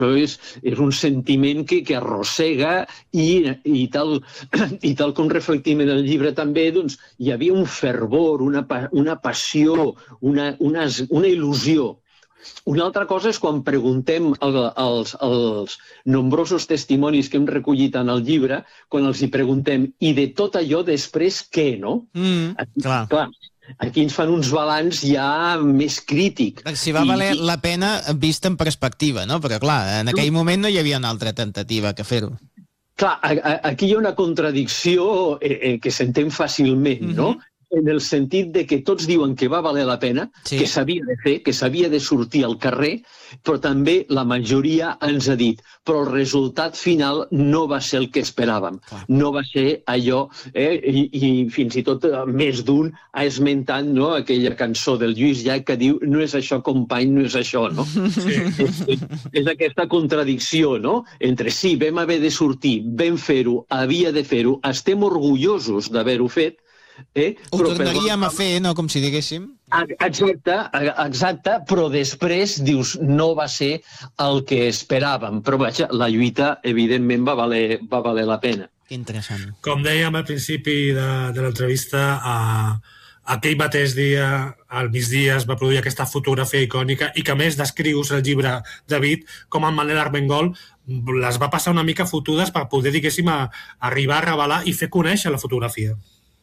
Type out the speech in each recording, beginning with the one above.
és un sentiment que arrossega i tal com reflectim en el llibre també, doncs, hi havia un fervor, una passió, una il·lusió. Una altra cosa és quan preguntem als nombrosos testimonis que hem recollit en el llibre, quan els hi preguntem, i de tot allò després què, no? Clar. Aquí ens fan uns balanç ja més crític. Si va valer la pena vist en perspectiva, no? Perquè, clar, en aquell moment no hi havia una altra tentativa que fer-ho. Clar, aquí hi ha una contradicció que s'entén fàcilment, no? En el sentit de que tots diuen que va valer la pena, que s'havia de fer, que s'havia de sortir al carrer, però també la majoria ens ha dit però el resultat final no va ser el que esperàvem. No va ser allò, i fins i tot més d'un ha esmentat aquella cançó del Lluís Llach que diu no és això, company, no és això, no? És aquesta contradicció, no? Entre sí, vam haver de sortir, vam fer-ho, havia de fer-ho, estem orgullosos d'haver-ho fet, ho tornaríem a fer, no? Com si diguéssim. Exacte, però després dius no va ser el que esperàvem, però vaja, la lluita evidentment va valer la pena. Interessant. Com dèiem al principi de l'entrevista, aquell mateix dia, al migdia, es va produir aquesta fotografia icònica i que a més descrius el llibre, David, com el Manel Armengol les va passar una mica fotudes per poder, diguéssim, arribar a revelar i fer conèixer la fotografia.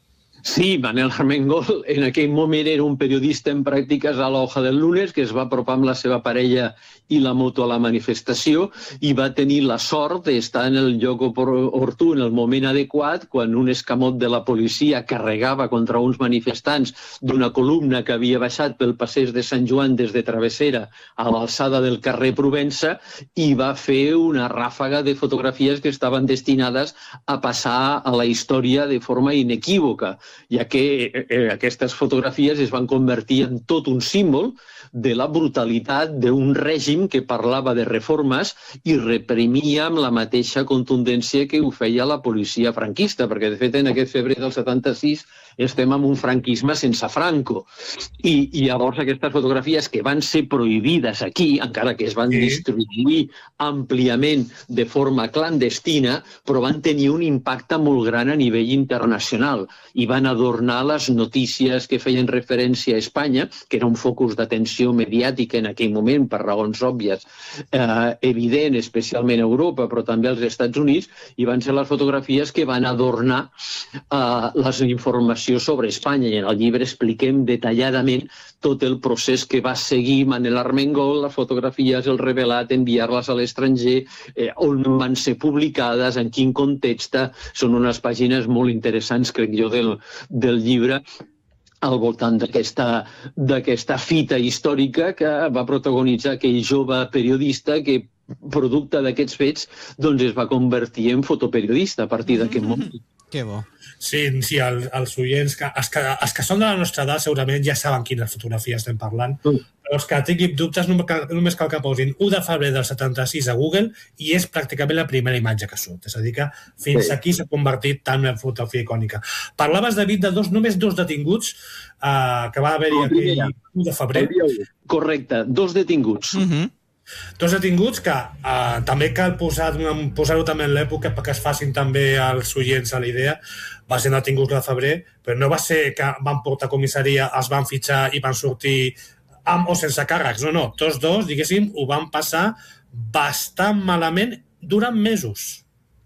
Sí, Manel Armengol en aquell moment era un periodista en pràctiques a la Hoja del Lunes que es va apropar amb la seva parella i la moto a la manifestació i va tenir la sort d'estar en el lloc oportú, en el moment adequat, quan un escamot de la policia carregava contra uns manifestants d'una columna que havia baixat pel passeig de Sant Joan des de Travessera a l'alçada del carrer Provença i va fer una ràfaga de fotografies que estaven destinades a passar a la història de forma inequívoca, ja que aquestes fotografies es van convertir en tot un símbol de la brutalitat d'un règim que parlava de reformes i reprimia amb la mateixa contundència que ho feia la policia franquista, perquè de fet en aquest febrer del 76 estem en un franquisme sense Franco. I llavors aquestes fotografies que van ser prohibides aquí, encara que es van distribuir àmpliament de forma clandestina, però van tenir un impacte molt gran a nivell internacional i van adornar les notícies que feien referència a Espanya, que era un focus d'atenció mediàtica en aquell moment, per raons òbvies, evident, especialment a Europa, però també als Estats Units, i van ser les fotografies que van adornar les informacions sobre Espanya. I en el llibre expliquem detalladament tot el procés que va seguir Manel Armengol, les fotografies, el revelat, enviar-les a l'estranger, on van ser publicades, en quin context. Són unes pàgines molt interessants, crec jo, del llibre, al voltant d'aquesta fita històrica que va protagonitzar aquell jove periodista que, producte d'aquests fets, doncs es va convertir en fotoperiodista a partir d'aquest moment. Que bo. Sí, els oients, els que són de la nostra edat segurament ja saben quines fotografies estem parlant, però els que tinguin dubtes només cal que posin 1 de febrer del 76 a Google i és pràcticament la primera imatge que surt. És a dir, que fins aquí s'ha convertit tant en una fotografia icònica. Parlaves, David, de només 2 detinguts que va haver-hi aquell 1 de febrer. Correcte, 2 detinguts. 2 detinguts que també cal posar-ho també en l'època perquè es facin també els oients a la idea. Va ser detinguts de febrer, però no va ser que van portar a comissaria, els van fitxar i van sortir amb o sense càrrecs. No, tots 2, diguéssim, ho van passar bastant malament durant mesos.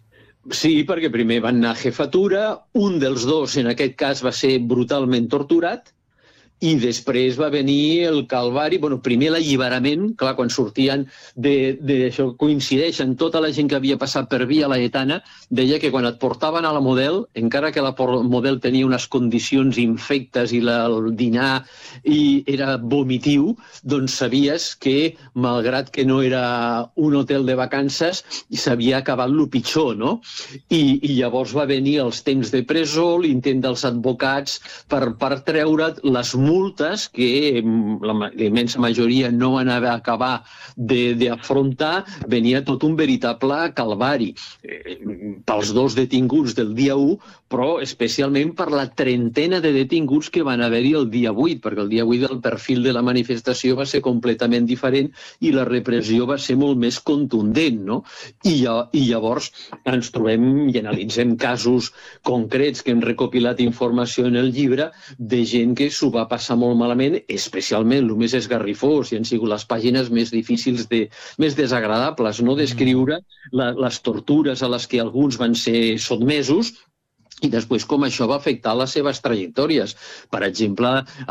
Sí, perquè primer van anar a jefatura, un dels 2 en aquest cas va ser brutalment torturat, i després va venir el calvari, primer l'alliberament, clar, quan sortien d'això, coincideixen tota la gent que havia passat per Via Laietana, deia que quan et portaven a la Model, encara que la Model tenia unes condicions infectes i el dinar era vomitiu, doncs sabies que, malgrat que no era un hotel de vacances, s'havia acabat el pitjor, no? I llavors va venir els temps de presó, l'intent dels advocats per treure't les multes que la immensa majoria no van acabar d'afrontar, venia tot un veritable calvari. Pels 2 detinguts del dia 1, però especialment per la trentena de detinguts que van haver-hi el dia 8, perquè el dia 8 el perfil de la manifestació va ser completament diferent i la repressió va ser molt més contundent, no? I llavors ens trobem i analitzem casos concrets que hem recopilat informació en el llibre de gent que s'ho va passar molt malament, especialment el més esgarrifós, i han sigut les pàgines més difícils, més desagradables, no? Descriure les tortures a les que alguns van ser sotmesos i després com això va afectar les seves trajectòries. Per exemple,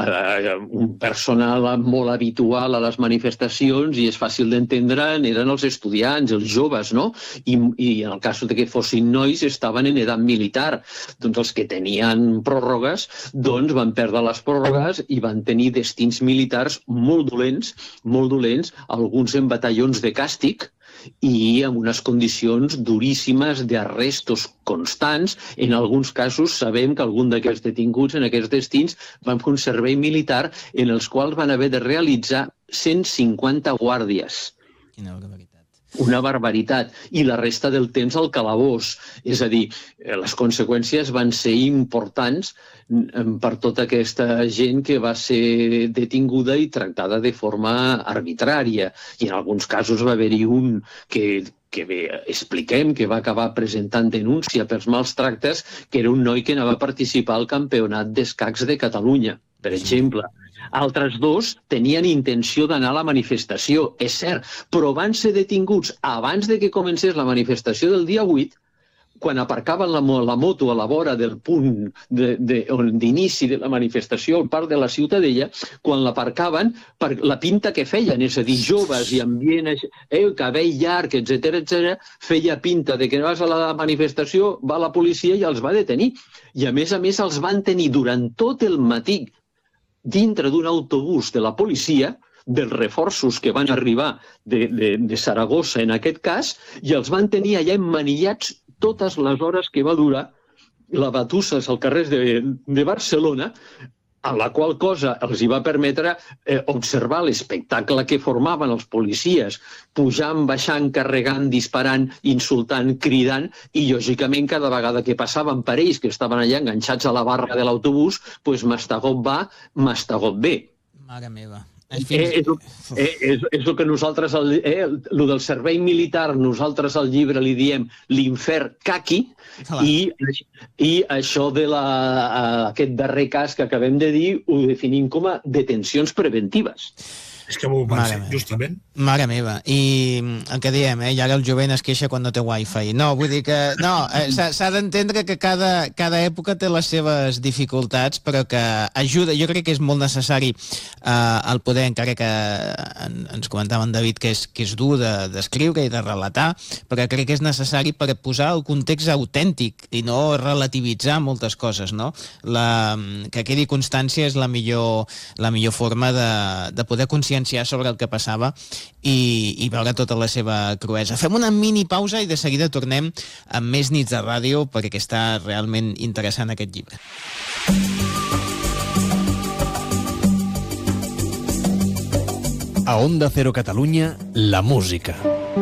un personal molt habitual a les manifestacions, i és fàcil d'entendre, eren els estudiants, els joves, no? I en el cas de que fossin nois, estaven en edat militar. Doncs els que tenien pròrrogues, doncs van perdre les pròrrogues i van tenir destins militars molt dolents, alguns en batallons de càstig, i amb unes condicions duríssimes d'arrestos constants. En alguns casos sabem que algun d'aquests detinguts en aquests destins van fer un servei militar en els quals van haver de realitzar 150 guàrdies. Quina barbaritat. Una barbaritat. I la resta del temps al calabós. És a dir, les conseqüències van ser importants per tota aquesta gent que va ser detinguda i tractada de forma arbitrària. I en alguns casos va haver-hi un que expliquem, que va acabar presentant denúncia pels mals tractes, que era un noi que anava a participar al campionat d'escacs de Catalunya, per exemple. Altres dos tenien intenció d'anar a la manifestació, és cert, però van ser detinguts abans de que comencés la manifestació del dia 8, quan aparcaven la moto a la vora del punt d'inici de la manifestació al parc de la Ciutadella, quan l'aparcaven per la pinta que feien, és a dir, joves i ambient, cabell llarg, etc., feia pinta de que vas a la manifestació, va la policia i els va detenir. I a més els van tenir durant tot el matí dintre d'un autobús de la policia, dels reforços que van arribar de Saragossa en aquest cas, i els van tenir allà emmanillats totes les hores que va durar la batussa als carrers de Barcelona, a la qual cosa els hi va permetre observar l'espectacle que formaven els policies, pujant, baixant, carregant, disparant, insultant, cridant, i lògicament cada vegada que passaven per ells que estaven allà enganxats a la barra de l'autobús, doncs Mastagot va, Mastagot ve. Mare meva. És el que nosaltres, el del servei militar, nosaltres al llibre li diem l'infern caqui, i això aquest darrer cas que acabem de dir ho definim com a detencions preventives. És que m'ho van ser, justament. Mare meva. I el que diem, i ara el jovent es queixa quan no té wifi. No, vull dir que... No, s'ha d'entendre que cada època té les seves dificultats, però que ajuda. Jo crec que és molt necessari el poder, encara que ens comentava en David que és dur d'escriure i de relatar, però crec que és necessari per posar el context autèntic i no relativitzar moltes coses, no? Que quedi constància és la millor forma de poder conscienciar sobre el que passava i veure tota la seva cruesa. Fem una mini pausa i de seguida tornem amb més nits de ràdio perquè està realment interessant aquest llibre. A Onda Cero Catalunya, la música.